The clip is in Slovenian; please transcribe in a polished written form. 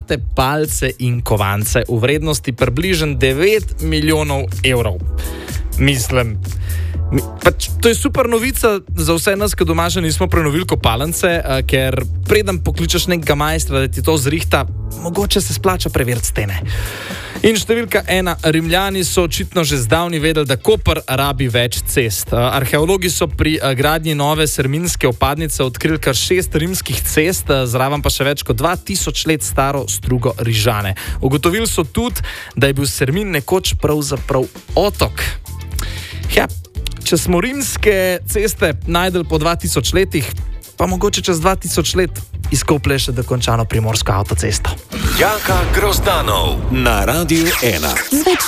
zlate palce in kovance v vrednosti približno 9 milijonov evrov. Mislim, to je super novica za vse nas, ki doma še nismo prenovili kopalnice, ker preden pokličeš nekega majstra, da ti to zrihta, mogoče se splača preveriti stene. In številka 1. Rimljani so očitno že zdavni vedeli, da Koper rabi več cest. Arheologi so pri gradnji nove serminske opadnice odkrili kar 6 rimskih cest, zraven pa še več kot 2000 let staro strugo Rižane. Ugotovili so tudi, da je bil Sermin nekoč pravzaprav otok. Ja, če smo rimske ceste najdeli po 2000 letih, pa mogoče čez 2000 let izkoplje še dokončano primorsko avtocesto. Jaka Grozdanov na Radiu 1.